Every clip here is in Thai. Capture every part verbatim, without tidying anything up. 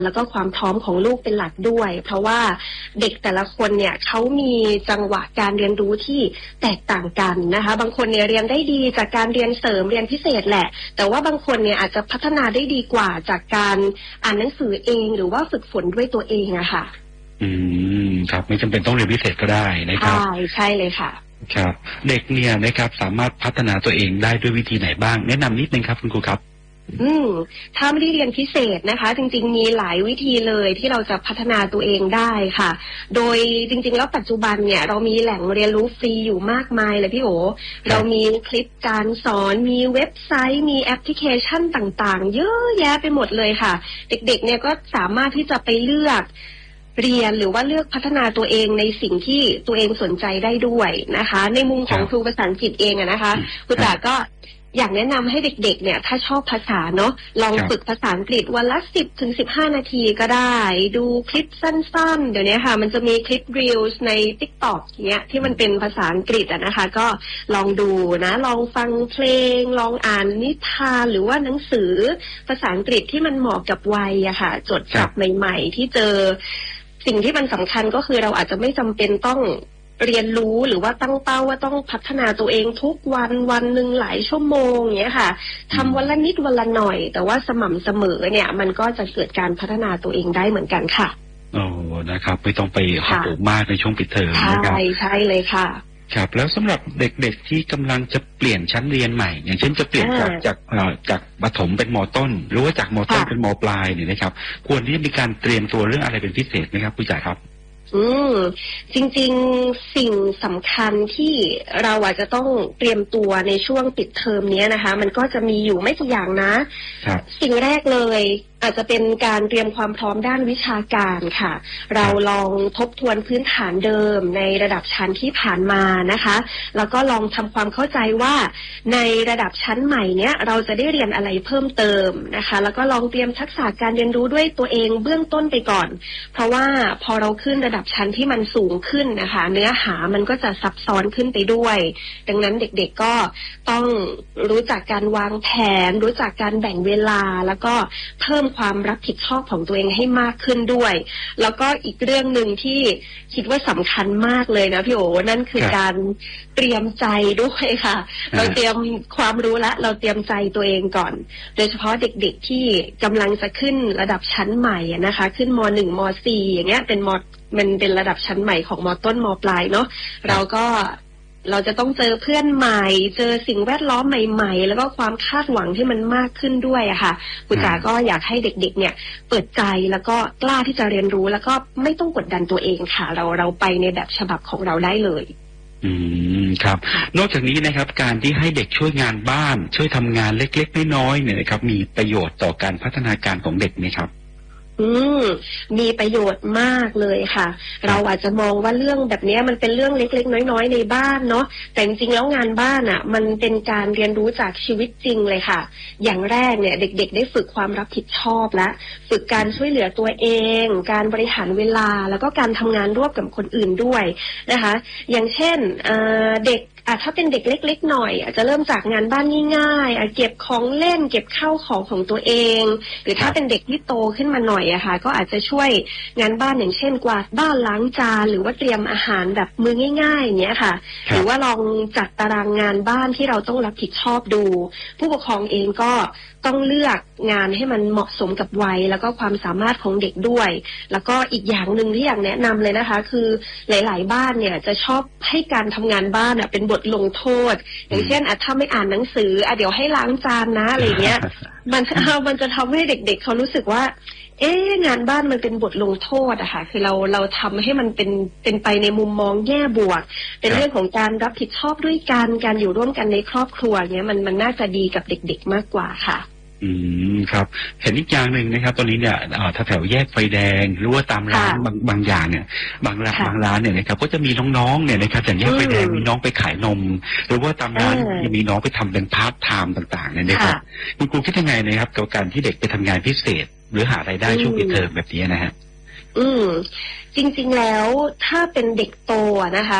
แล้วก็ความพร้อมของลูกเป็นหลักด้วยเพราะว่าเด็กแต่ละคนเนี่ยเขามีจังหวะการเรียนรู้ที่แตกต่างกันนะคะบางคนเนี่ยเรียนได้ดีจากการเรียนเสริมเรียนพิเศษแหละแต่ว่าบางคนเนี่ยอาจจะพัฒนาได้ดีกว่าจากการอ่านหนังสือเองหรือว่าฝึกฝนด้วยตัวเองอะค่ะอืมครับไม่จำเป็นต้องเรียนพิเศษก็ได้นะครับใช่ใช่เลยค่ะครับเด็กเนี่ยนะครับสามารถพัฒนาตัวเองได้ด้วยวิธีไหนบ้างแนะนำนิดนึงครับคุณครูครับอืมถ้าไม่ได้เรียนพิเศษนะคะจริงๆมีหลายวิธีเลยที่เราจะพัฒนาตัวเองได้ค่ะโดยจริงๆแล้วปัจจุบันเนี่ยเรามีแหล่งเรียนรู้ฟรีอยู่มากมายเลยพี่โอเรามีคลิปการสอนมีเว็บไซต์มีแอปพลิเคชันต่างๆเยอะแยะไปหมดเลยค่ะเด็กๆเนี่ยก็สามารถที่จะไปเลือกเรียนหรือว่าเลือกพัฒนาตัวเองในสิ่งที่ตัวเองสนใจได้ด้วยนะคะในมุมของครูภาษาอังกฤษเองอะนะคะคุณจ๋าก็อยากแนะนำให้เด็กๆเนี่ยถ้าชอบภาษาเนาะลองฝึกภาษาอังกฤษวันละสิบถึงสิบห้านาทีก็ได้ดูคลิปสั้นๆเดี๋ยวนี้ค่ะมันจะมีคลิป Reels ใน TikTok เนี้ยที่มันเป็นภาษาอังกฤษอะนะคะก็ลองดูนะลองฟังเพลงลองอ่านนิทานหรือว่าหนังสือภาษาอังกฤษที่มันเหมาะกับวัยอะค่ะจดจับใหม่ๆที่เจอสิ่งที่มันสำคัญก็คือเราอาจจะไม่จำเป็นต้องเรียนรู้หรือว่าตั้งเป้าว่าต้องพัฒนาตัวเองทุกวันวันหนึ่งหลายชั่วโมงเงี้ยค่ะทำวันละนิดวันละหน่อยแต่ว่าสม่ำเสมอเนี่ยมันก็จะเกิดการพัฒนาตัวเองได้เหมือนกันค่ะโอ้นะครับไม่ต้องไปหักโหมมากในช่วงปิดเทอมนะครับใช่ใช่เลยค่ะครับแล้วสำหรับเด็กๆที่กำลังจะเปลี่ยนชั้นเรียนใหม่อย่างเช่นจะเปลี่ยนจากจากจากประถมเป็นม.ต้นหรือว่าจากม.ต้นเป็นม.ปลายเนี่ยนะครับควรที่จะมีการเตรียมตัวเรื่องอะไรเป็นพิเศษไหมครับผู้จ่ายครับอืมจริงๆสิ่งสำคัญที่เราอาจจะต้องเตรียมตัวในช่วงปิดเทอมนี้นะคะมันก็จะมีอยู่ไม่กี่อย่างนะสิ่งแรกเลยอาจจะเป็นการเตรียมความพร้อมด้านวิชาการค่ะเราลองทบทวนพื้นฐานเดิมในระดับชั้นที่ผ่านมานะคะแล้วก็ลองทำความเข้าใจว่าในระดับชั้นใหม่เนี้ยเราจะได้เรียนอะไรเพิ่มเติมนะคะแล้วก็ลองเตรียมทักษะการเรียนรู้ด้วยตัวเองเบื้องต้นไปก่อนเพราะว่าพอเราขึ้นระดับชั้นที่มันสูงขึ้นนะคะเนื้อหามันก็จะซับซ้อนขึ้นไปด้วยดังนั้นเด็กๆก็ต้องรู้จักการวางแผนรู้จักการแบ่งเวลาแล้วก็เพิ่มความรับผิดชอบของตัวเองให้มากขึ้นด้วยแล้วก็อีกเรื่องหนึ่งที่คิดว่าสำคัญมากเลยนะพี่โอนั่นคือการเตรียมใจด้วยค่ะเราเตรียมความรู้และเราเตรียมใจตัวเองก่อนโดยเฉพาะเด็กๆที่กำลังจะขึ้นระดับชั้นใหม่นะคะขึ้นม.หนึ่ง ม.สี่ อย่างเงี้ยเป็นม.มันเป็นระดับชั้นใหม่ของม.ต้นม.ปลายเนาะเราก็เราจะต้องเจอเพื่อนใหม่เจอสิ่งแวดล้อมใหม่ๆแล้วก็ความคาดหวังที่มันมากขึ้นด้วยอะค่ะคุณจ๋าก็อยากให้เด็กๆเนี่ยเปิดใจแล้วก็กล้าที่จะเรียนรู้แล้วก็ไม่ต้องกดดันตัวเองค่ะเราเราไปในแบบฉบับของเราได้เลยอืมครับนอกจากนี้นะครับการที่ให้เด็กช่วยงานบ้านช่วยทำงานเล็กๆน้อยๆเนี่ยนะครับมีประโยชน์ต่อการพัฒนาการของเด็กไหมครับอืมมีประโยชน์มากเลยค่ะเราอาจจะมองว่าเรื่องแบบนี้มันเป็นเรื่องเล็กๆน้อยๆในบ้านเนาะแต่จริงๆแล้วงานบ้านอ่ะมันเป็นการเรียนรู้จากชีวิตจริงเลยค่ะอย่างแรกเนี่ยเด็กๆได้ฝึกความรับผิดชอบและฝึกการช่วยเหลือตัวเองการบริหารเวลาแล้วก็การทำงานร่วมกับคนอื่นด้วยนะคะอย่างเช่นเด็กอ่ะถ้าเป็นเด็กเล็กๆหน่อยอาจจะเริ่มจากงานบ้านง่ายๆอ่ะเก็บของเล่นเก็บข้าวของของตัวเองหรือถ้าเป็นเด็กที่โตขึ้นมาหน่อยอะค่ะก็อาจจะช่วยงานบ้านอย่างเช่นกวาดบ้านล้างจานหรือว่าเตรียมอาหารแบบมือง่ายๆอย่างเงี้ยค่ะหรือว่าลองจัดตารางงานบ้านที่เราต้องรับผิดชอบดูผู้ปกครองเองก็ต้องเลือกงานให้มันเหมาะสมกับวัยแล้วก็ความสามารถของเด็กด้วยแล้วก็อีกอย่างหนึ่งที่อยากแนะนำเลยนะคะคือหลายๆบ้านเนี่ยจะชอบให้การทำงานบ้านเป็นบทลงโทษอย่างเช่นอ่ะถ้าไม่อ่านหนังสืออ่ะเดี๋ยวให้ล้างจานนะอะไรเงี้ยมันมันจะทำให้เด็กๆเขารู้สึกว่าเอ๊ะงานบ้านมันเป็นบทลงโทษอะค่ะคือเราเราทำให้มันเป็นเป็นไปในมุมมองแง่บวกเป็นเรื่องของการรับผิดชอบด้วยกันการอยู่ร่วมกันในครอบครัวเนี้ยมันมันน่าจะดีกับเด็กๆมากกว่าค่ะอืมครับเห็นอีกอย่างหนึ่งนะครับตอนนี้เนี่ยแถวแยกไฟแดงหรือว่าตามร้านบางบางอย่างเนี่ยบางร้านบางร้านเนี่ยนะครับก็จะมีน้องๆเนี่ยนะครับอย่างแยกไฟแดงมีน้องไปขายนมหรือว่าตามร้านยังมีน้องไปทำเป็นพาร์ทไทม์ต่างๆเนี่ยนะครับคุณครูคิดยังไงนะครับกับการที่เด็กไปทำงานพิเศษหรือหารายได้ช่วงปิดเทอมแบบนี้นะฮะอืมจริงๆแล้วถ้าเป็นเด็กโตนะคะ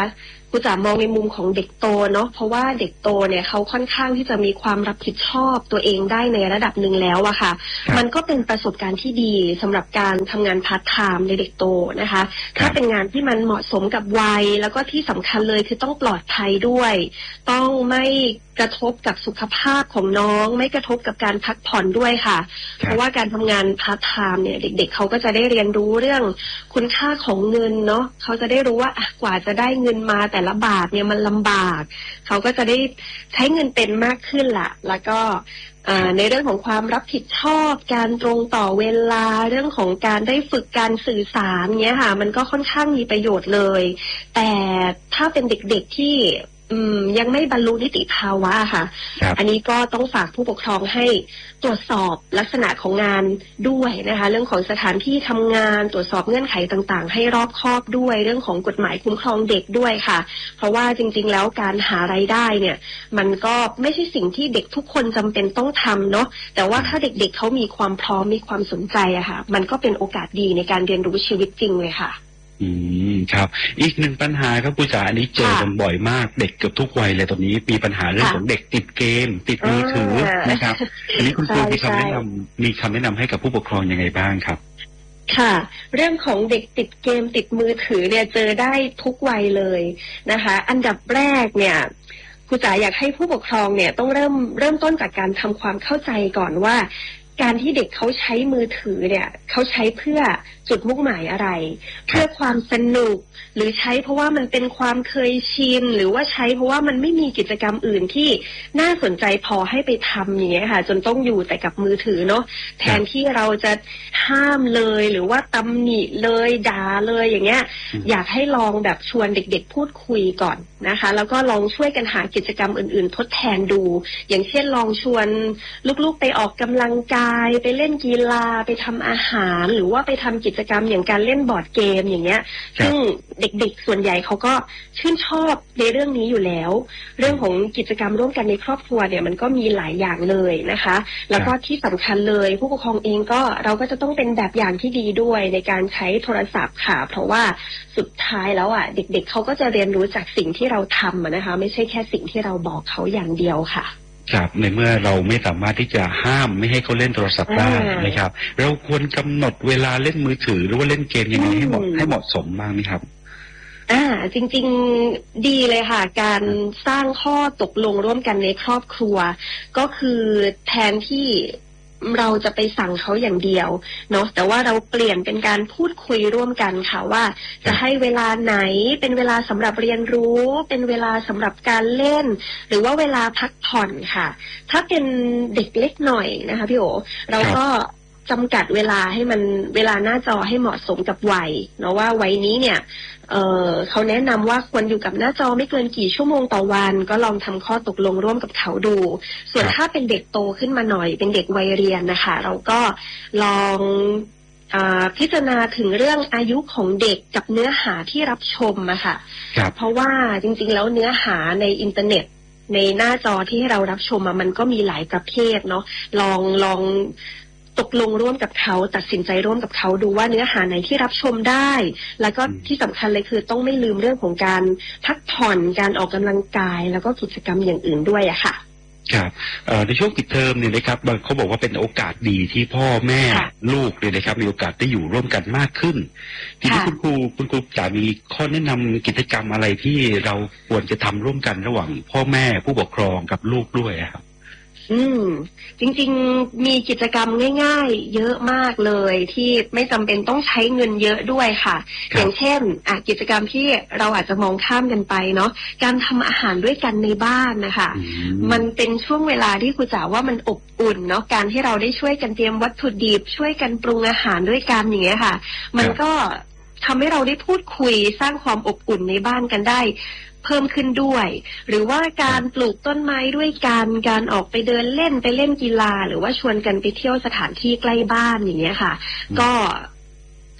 ครูจ๋ามองในมุมของเด็กโตเนาะเพราะว่าเด็กโตเนี่ยเขาค่อนข้างที่จะมีความรับผิดชอบตัวเองได้ในระดับหนึ่งแล้วอะค่ะมันก็เป็นประสบการณ์ที่ดีสำหรับการทำงานพาร์ทไทม์ในเด็กโตนะคะถ้าเป็นงานที่มันเหมาะสมกับวัยแล้วก็ที่สำคัญเลยคือต้องปลอดภัยด้วยต้องไม่กระทบกับสุขภาพของน้องไม่กระทบกับการพักผ่อนด้วยค่ะเพราะว่าการทำงานพาร์ทไทม์เนี่ยเด็กๆเขาก็จะได้เรียนรู้เรื่องคุณค่าของเงินเนาะเขาจะได้รู้ว่ากว่าจะได้เงินมาแต่ละบาทเนี่ยมันลำบากเขาก็จะได้ใช้เงินเป็นมากขึ้นล่ะแล้วก็ในเรื่องของความรับผิดชอบการตรงต่อเวลาเรื่องของการได้ฝึกการสื่อสารเนี้ยค่ะมันก็ค่อนข้างมีประโยชน์เลยแต่ถ้าเป็นเด็กๆที่ยังไม่บรรลุนิติภาวะค่ะอันนี้ก็ต้องฝากผู้ปกครองให้ตรวจสอบลักษณะของงานด้วยนะคะเรื่องของสถานที่ทำงานตรวจสอบเงื่อนไขต่างๆให้รอบคอบด้วยเรื่องของกฎหมายคุ้มครองเด็กด้วยค่ะเพราะว่าจริงๆแล้วการหารายได้เนี่ยมันก็ไม่ใช่สิ่งที่เด็กทุกคนจำเป็นต้องทำเนาะแต่ว่าถ้าเด็กๆเขามีความพร้อมมีความสนใจอะค่ะมันก็เป็นโอกาสดีในการเรียนรู้ชีวิตจริงเลยค่ะอืมครับอีกหนึ่งปัญหาครับครูจ๋าอันนี้เจอกันบ่อยมากเด็กเกือบทุกวัยเลยตอนนี้มีปัญหาเรื่องของเด็กติดเกมติดมือถือนะครับอันนี้คุณครูมีคำแนะนำมีคำแนะนำให้กับผู้ปกครองยังไงบ้างครับค่ะเรื่องของเด็กติดเกมติดมือถือเนี่ยเจอได้ทุกวัยเลยนะคะอันดับแรกเนี่ยครูจ๋าอยากให้ผู้ปกครองเนี่ยต้องเริ่มเริ่มต้นจากการทำความเข้าใจก่อนว่าการที่เด็กเขาใช้มือถือเนี่ยเขาใช้เพื่อจุดมุ่งหมายอะไรเพื่อความสนุกหรือใช้เพราะว่ามันเป็นความเคยชินหรือว่าใช้เพราะว่ามันไม่มีกิจกรรมอื่นที่น่าสนใจพอให้ไปทำอย่างเงี้ยค่ะจนต้องอยู่แต่กับมือถือเนาะแทนที่เราจะห้ามเลยหรือว่าตำหนิเลยด่าเลยอย่างเงี้ยอยากให้ลองแบบชวนเด็กๆพูดคุยก่อนนะคะแล้วก็ลองช่วยกันหากิจกรรมอื่นๆทดแทนดูอย่างเช่นลองชวนลูกๆไปออกกำลังกายไปเล่นกีฬาไปทำอาหารหรือว่าไปทำกิจกรรมอย่างการเล่นบอร์ดเกมอย่างเงี้ยซึ่งเด็กๆส่วนใหญ่เขาก็ชื่นชอบในเรื่องนี้อยู่แล้วเรื่องของกิจกรรมร่วมกันในครอบครัวเนี่ยมันก็มีหลายอย่างเลยนะคะแล้วก็ที่สำคัญเลยผู้ปกครองเองก็เราก็จะต้องเป็นแบบอย่างที่ดีด้วยในการใช้โทรศัพท์ค่ะเพราะว่าสุดท้ายแล้วอ่ะเด็กๆ เ, เขาก็จะเรียนรู้จากสิ่งที่เราทำนะคะไม่ใช่แค่สิ่งที่เราบอกเขาอย่างเดียวค่ะครับในเมื่อเราไม่สามารถที่จะห้ามไม่ให้เขาเล่นโทรศัพท์ได้นะครับเราควรกำหนดเวลาเล่นมือถือหรือว่าเล่นเกมยังไงให้เหมาะให้เหมาะสมบ้างไหมครับอ่าจริงๆดีเลยค่ะการสร้างข้อตกลงร่วมกันในครอบครัวก็คือแทนที่เราจะไปสั่งเขาอย่างเดียวเนาะแต่ว่าเราเปลี่ยนเป็นการพูดคุยร่วมกันค่ะว่าจะให้เวลาไหนเป็นเวลาสำหรับเรียนรู้เป็นเวลาสำหรับการเล่นหรือว่าเวลาพักผ่อนค่ะถ้าเป็นเด็กเล็กหน่อยนะคะพี่โอเราก็จำกัดเวลาให้มันเวลาหน้าจอให้เหมาะสมกับวัยเนาะว่าวัยนี้เนี่ยเอ่อเขาแนะนำว่าควรอยู่กับหน้าจอไม่เกินกี่ชั่วโมงต่อวันก็ลองทำข้อตกลงร่วมกับเขาดูส่วนถ้าเป็นเด็กโตขึ้นมาหน่อยเป็นเด็กวัยเรียนนะคะเราก็ลองพิจารณาถึงเรื่องอายุของเด็กกับเนื้อหาที่รับชมอะค่ะเพราะว่าจริงๆแล้วเนื้อหาในอินเทอร์เน็ตในหน้าจอที่ให้เรารับชมมันก็มีหลายประเภทเนาะลองลองตกลงร่วมกับเขาตัดสินใจร่วมกับเขาดูว่าเนื้อหาไหนที่รับชมได้แล้วก็ที่สำคัญเลยคือต้องไม่ลืมเรื่องของการพักผ่อนการออกกำลังกายแล้วก็กิจกรรมอย่างอื่นด้วยอะค่ะครับในช่วงปิดเทอมเนี่ยนะครับเขาบอกว่าเป็นโอกาสดีที่พ่อแม่ลูกเลยนะครับมีโอกาสได้อยู่ร่วมกันมากขึ้นทีนี้คุณครูคุณครูจะมีข้อแนะนำกิจกรรมอะไรที่เราควรจะทำร่วมกันระหว่างพ่อแม่ผู้ปกครองกับลูกด้วยครับอืมจริงๆมีกิจกรรมง่ายๆเยอะมากเลยที่ไม่จำเป็นต้องใช้เงินเยอะด้วยค่ะอย่างเช่นอ่ะกิจกรรมที่เราอาจจะมองข้ามกันไปเนาะการทำอาหารด้วยกันในบ้านนะคะมันเป็นช่วงเวลาที่ครูจ๋าว่ามันอบอุ่นเนาะการที่เราได้ช่วยกันเตรียมวัตถุดิบช่วยกันปรุงอาหารด้วยกันอย่างเงี้ยค่ะมันก็ทำให้เราได้พูดคุยสร้างความอบอุ่นในบ้านกันได้เพิ่มขึ้นด้วยหรือว่าการปลูกต้นไม้ด้วยกันการออกไปเดินเล่นไปเล่นกีฬาหรือว่าชวนกันไปเที่ยวสถานที่ใกล้บ้านอย่างเงี้ยค่ะก็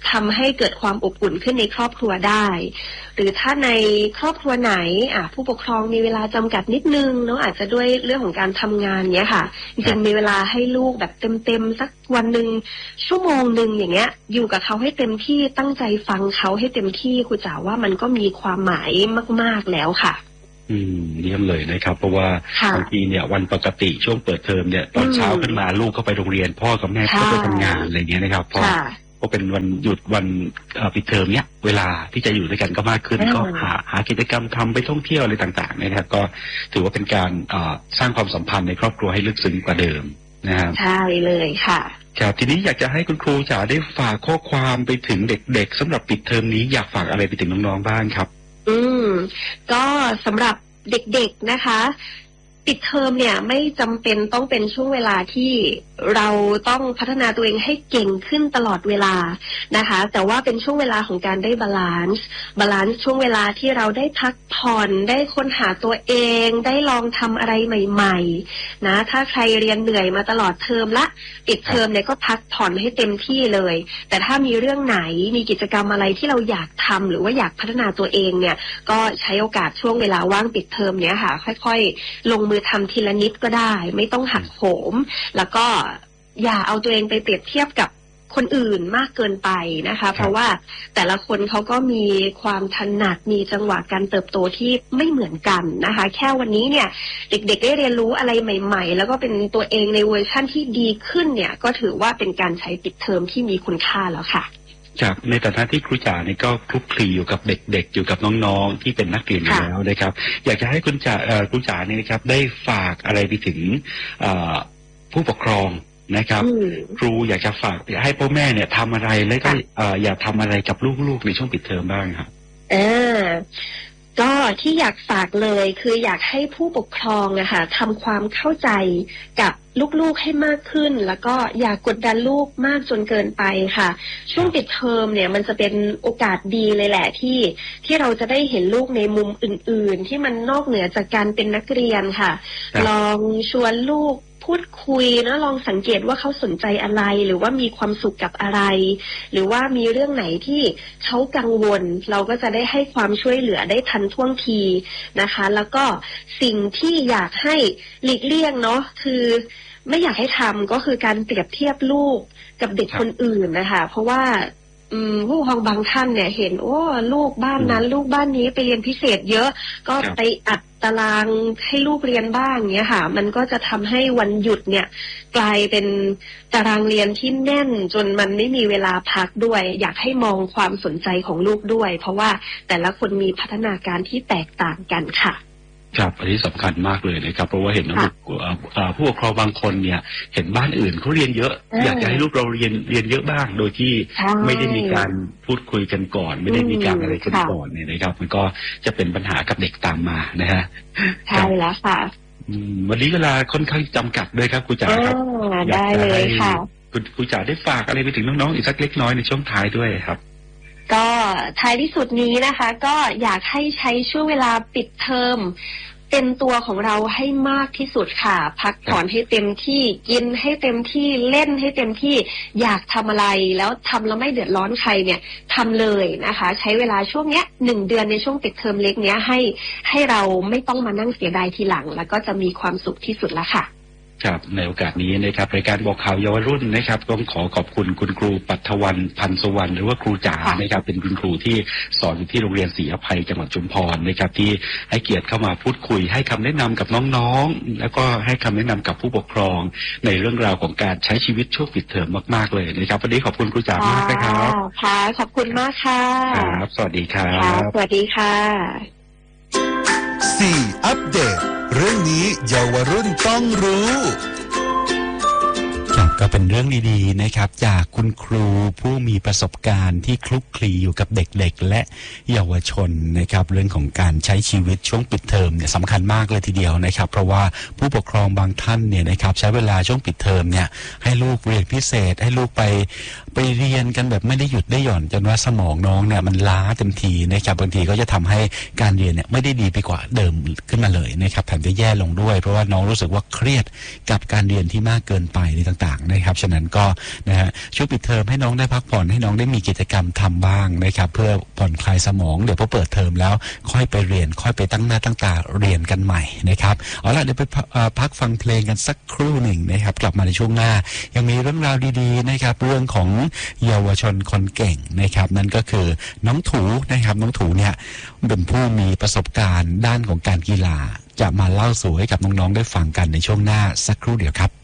ทำให้เกิดความอบอุ่นขึ้นในครอบครัวได้หรือถ้าในครอบครัวไหนอ่ะผู้ปกครองมีเวลาจำกัดนิดนึงเนาะอาจจะด้วยเรื่องของการทำงานเนี้ยค่ะจริงๆมีเวลาให้ลูกแบบเต็มๆสักวันหนึ่งชั่วโมงหนึ่งอย่างเงี้ยอยู่กับเขาให้เต็มที่ตั้งใจฟังเขาให้เต็มที่ครูจ๋าว่ามันก็มีความหมายมากๆแล้วค่ะอืมเยี่ยมเลยนะครับเพราะว่าบางทีเนี่ยวันปกติช่วงเปิดเทอมเนี่ยตอนเช้าขึ้นมาลูกก็ไปโรงเรียนพ่อกับแม่ก็ไปทำงานอะไรเงี้ยนะครับพอพอเป็นวันหยุดวันปิดเทอมเนี้ยเวลาที่จะอยู่ด้วยกันก็มากขึ้นก็หาหากิจกรรมทำไปท่องเที่ยวอะไรต่างๆนะครับก็ถือว่าเป็นการสร้างความสัมพันธ์ในครอบครัวให้ลึกซึ้งกว่าเดิมนะครับใช่เลยค่ะครับทีนี้อยากจะให้คุณครูจ๋าได้ฝากข้อความไปถึงเด็กๆสำหรับปิดเทอมนี้อยากฝากอะไรไปถึงน้องๆบ้างครับอืมก็สำหรับเด็กๆนะคะปิดเทอมเนี่ยไม่จำเป็นต้องเป็นช่วงเวลาที่เราต้องพัฒนาตัวเองให้เก่งขึ้นตลอดเวลานะคะแต่ว่าเป็นช่วงเวลาของการได้บาลานซ์บาลานซ์ช่วงเวลาที่เราได้พักผ่อนได้ค้นหาตัวเองได้ลองทำอะไรใหม่ๆนะถ้าใครเรียนเหนื่อยมาตลอดเทอมละปิดเทอมเนี่ยก็พักผ่อนให้เต็มที่เลยแต่ถ้ามีเรื่องไหนมีกิจกรรมอะไรที่เราอยากทำหรือว่าอยากพัฒนาตัวเองเนี่ยก็ใช้โอกาสช่วงเวลาว่างปิดเทอมเนี้ยค่ะค่อยๆลงมือทำทีละนิดก็ได้ไม่ต้องหักโหมแล้วก็อย่าเอาตัวเองไปเปรียบเทียบกับคนอื่นมากเกินไปนะคะเพราะว่าแต่ละคนเขาก็มีความถนัดมีจังหวะการเติบโตที่ไม่เหมือนกันนะคะแค่วันนี้เนี่ยเด็กๆได้เรียนรู้อะไรใหม่ๆแล้วก็เป็นตัวเองในเวอร์ชั่นที่ดีขึ้นเนี่ยก็ถือว่าเป็นการใช้ปิดเทอมที่มีคุณค่าแล้วค่ะจากในฐานะที่ครูจ๋าเนี่ยก็คลุกคลีอยู่กับเด็กๆอยู่กับน้องๆที่เป็นนักเรียนอยู่แล้วนะครับอยากจะให้คุณจ๋าครูจ๋าเนี่ยนะครับได้ฝากอะไรไปถึงผู้ปกครองนะครับครูอยากจะฝากให้พ่อแม่เนี่ยทำอะไรแล้วก็อยากทำอะไรกับลูกๆในช่วงปิดเทอมบ้างครับเออก็ที่อยากฝากเลยคืออยากให้ผู้ปกครองนะคะทำความเข้าใจกับลูกๆให้มากขึ้นแล้วก็อย่ากดดันลูกมากจนเกินไปค่ะช่วงปิดเทอมเนี่ยมันจะเป็นโอกาสดีเลยแหละที่ที่เราจะได้เห็นลูกในมุมอื่นๆที่มันนอกเหนือจากการเป็นนักเรียนค่ะลองชวนลูกพูดคุยนะลองสังเกตว่าเขาสนใจอะไรหรือว่ามีความสุขกับอะไรหรือว่ามีเรื่องไหนที่เขากังวลเราก็จะได้ให้ความช่วยเหลือได้ทันท่วงทีนะคะแล้วก็สิ่งที่อยากให้หลีกเลี่ยงเนาะคือไม่อยากให้ทำก็คือการเปรียบเทียบลูกกับเด็กคนอื่นนะคะเพราะว่าผู้ปกครองบางท่านเนี่ยเห็นโอ้ลูกบ้านนั้นลูกบ้านนี้ไปเรียนพิเศษเยอะก็ไปอัดตารางให้ลูกเรียนบ้างเงี้ยค่ะมันก็จะทำให้วันหยุดเนี่ยกลายเป็นตารางเรียนที่แน่นจนมันไม่มีเวลาพักด้วยอยากให้มองความสนใจของลูกด้วยเพราะว่าแต่ละคนมีพัฒนาการที่แตกต่างกันค่ะครับอันนี้สำคัญมากเลยนะครับเพราะว่าเห็นน้องผู้ปกครองบางคนเนี่ยเห็นบ้านอื่นเขาเรียนเยอะอยากจะให้ลูกเราเรียนเรียนเยอะบ้างโดยที่ไม่ได้มีการพูดคุยกันก่อนไม่ได้มีการอะไรกันก่อนเนี่ยนะครับมันก็จะเป็นปัญหากับเด็กตามมานะฮะใช่แล้วค่ะวันนี้เวลาค่อนข้างจำกัดด้วยครับครูจ๋าครับได้เลยค่ะคุณครูจ๋าได้ฝากอะไรไปถึงน้องๆอีกสักเล็กน้อยในช่วงท้ายด้วยครับก็ท้ายที่สุดนี้นะคะก็อยากให้ใช้ช่วงเวลาปิดเทอมเป็นตัวของเราให้มากที่สุดค่ะพักผ่อนให้เต็มที่กินให้เต็มที่เล่นให้เต็มที่อยากทำอะไรแล้วทำแล้วไม่เดือดร้อนใครเนี่ยทำเลยนะคะใช้เวลาช่วงเนี้ยหนึ่งเดือนในช่วงปิดเทอมเล็กเนี้ยให้ให้เราไม่ต้องมานั่งเสียดายทีหลังแล้วก็จะมีความสุขที่สุดละค่ะครับในโอกาสนี้นะครับรายการบอกข่าวเยาวรุ่นนะครับต้องขอขอบคุณคุณครูปัทวันพันสุวรรณหรือว่าครูจ๋านะครับเป็นคุณครูที่สอนอยู่ที่โรงเรียนศรีอภัยจังหวัดชุมพรนะครับที่ให้เกียรติเข้ามาพูดคุยให้คำแนะนำกับน้องๆแล้วก็ให้คำแนะนำกับผู้ปกครองในเรื่องราวของการใช้ชีวิตช่วงปิดเทอมมากๆเลยนะครับวันนี้ขอบคุณครูจ๋ามากนะครับค่ะขอบคุณมากค่ะครับสวัสดีครับสวัสดีค่ะสี่อัปเดตเรื่องนี้เยาวรุ่นต้องรู้ก็เป็นเรื่องดีๆนะครับจากคุณครูผู้มีประสบการณ์ที่คลุกคลีอยู่กับเด็กๆและเยาวชนนะครับเรื่องของการใช้ชีวิตช่วงปิดเทอมเนี่ยสำคัญมากเลยทีเดียวนะครับเพราะว่าผู้ปกครองบางท่านเนี่ยนะครับใช้เวลาช่วงปิดเทอมเนี่ยให้ลูกเรียนพิเศษให้ลูกไปไปเรียนกันแบบไม่ได้หยุดได้หย่อนจนว่าสมองน้องเนี่ยมันล้าเต็มทีนะครับบางทีก็จะทำให้การเรียนเนี่ยไม่ได้ดีไปกว่าเดิมขึ้นมาเลยนะครับแถมจะแย่ลงด้วยเพราะว่าน้องรู้สึกว่าเครียดกับการเรียนที่มากเกินไปในต่างต่างๆนะครับฉะนั้นก็นะฮะช่วงปิดเทอมให้น้องได้พักผ่อนให้น้องได้มีกิจกรรมทำบ้างนะครับเพื่อผ่อนคลายสมองเดี๋ยวพอเปิดเทอมแล้วค่อยไปเรียนค่อยไปตั้งหน้าตั้งตาเรียนกันใหม่นะครับเอาล่ะเดี๋ยวไปพักฟังเพลงกันสักครู่หนึ่งนะครับกลับมาในช่วงหน้ายังมีเรื่องราวดีๆนะครับเรื่องของเยาวชนคนเก่งนะครับนั่นก็คือน้องถูนะครับน้องถูเนี่ยเป็นผู้มีประสบการณ์ด้านของการกีฬาจะมาเล่าสู่ให้กับน้องๆได้ฟังกันในช่วงหน้าสักครู่เดียวครับ